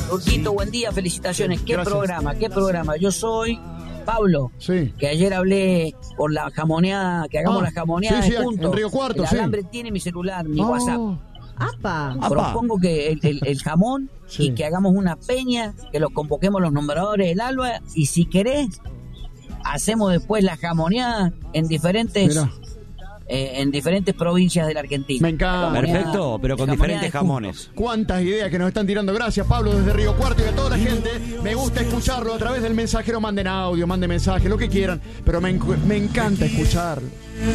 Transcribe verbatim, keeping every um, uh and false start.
Urquito, buen día, felicitaciones. ¿Qué Gracias. programa? ¿Qué programa? Yo soy Pablo, Sí. que ayer hablé por la jamoneada, que hagamos Ah, la jamoneada sí, sí, juntos. en Río Cuarto, el sí. alambre tiene mi celular, mi Oh. WhatsApp. ¡Apa! Apa. Propongo que el, el- el jamón Sí. y que hagamos una peña, que los convoquemos los nombradores del ALBA, y si querés, hacemos después la jamoneada en diferentes Mirá. eh, en diferentes provincias de la Argentina. Me encanta. La jamoneada- Perfecto, pero con la jamoneada diferentes de jamones. Cuántas ideas que nos están tirando. Gracias, Pablo, desde Río Cuarto, y a toda la gente. Me gusta escucharlo a través del mensajero. Manden audio, manden mensaje, lo que quieran. Pero me, encu- me encanta escucharlo.